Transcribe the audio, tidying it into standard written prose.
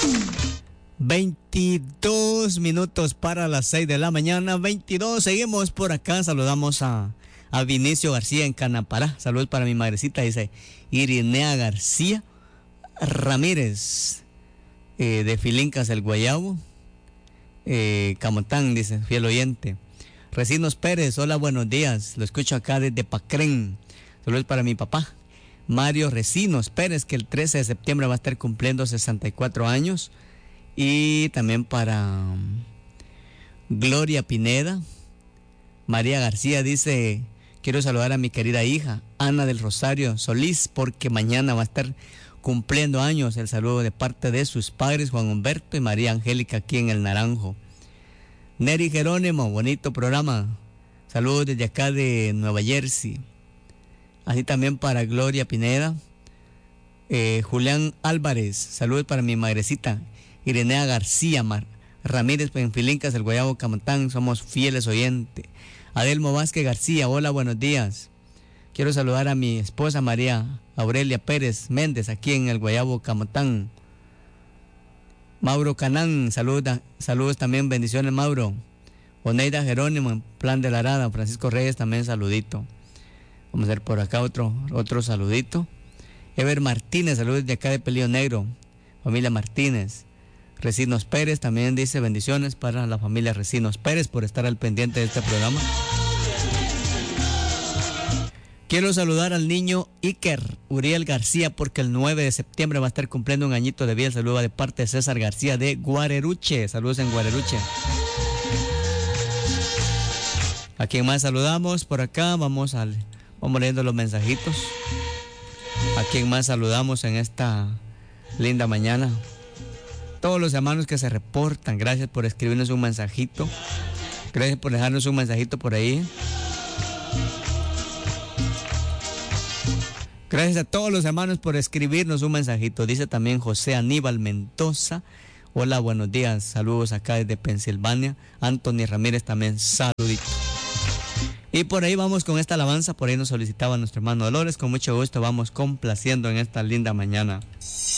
22 minutos para las 6 de la mañana, 22. Seguimos por acá, saludamos a Vinicio García en Canapará. Saludos para mi madrecita, dice Irinea García Ramírez, de Filincas El Guayabo, Camotán, dice, fiel oyente. Recinos Pérez, hola, buenos días, lo escucho acá desde Pacrén. Saludos para mi papá, Mario Recinos Pérez, que el 13 de septiembre va a estar cumpliendo 64 años. Y también para Gloria Pineda. María García dice, quiero saludar a mi querida hija, Ana del Rosario Solís, porque mañana va a estar cumpliendo años. El saludo de parte de sus padres, Juan Humberto y María Angélica, aquí en El Naranjo. Neri Jerónimo, bonito programa. Saludos desde acá de Nueva Jersey. Así también para Gloria Pineda. Julián Álvarez, saludos para mi madrecita, Irenea García Ramírez en Filincas, El Guayabo, Camotán, somos fieles oyentes. Adelmo Vázquez García, hola, buenos días. Quiero saludar a mi esposa María Aurelia Pérez Méndez, aquí en El Guayabo, Camotán. Mauro Canán, saludos también, bendiciones Mauro. Oneida Jerónimo, en Plan de la Arada. Francisco Reyes, también saludito. Vamos a ver por acá otro saludito. Ever Martínez, saludos de acá de Pelillo Negro, familia Martínez. Recinos Pérez también dice bendiciones para la familia Recinos Pérez por estar al pendiente de este programa. Quiero saludar al niño Iker Uriel García porque el 9 de septiembre va a estar cumpliendo un añito de vida. El saludo de parte de César García de Guareruche. Saludos en Guareruche. ¿A quién más saludamos por acá? Vamos leyendo los mensajitos. ¿A quién más saludamos en esta linda mañana? Todos los hermanos que se reportan, gracias por escribirnos un mensajito. Gracias por dejarnos un mensajito por ahí. Gracias a todos los hermanos por escribirnos un mensajito. Dice también José Aníbal Mendoza. Hola, buenos días. Saludos acá desde Pensilvania. Anthony Ramírez también, saludito. Y por ahí vamos con esta alabanza. Por ahí nos solicitaba nuestro hermano Dolores. Con mucho gusto vamos complaciendo en esta linda mañana.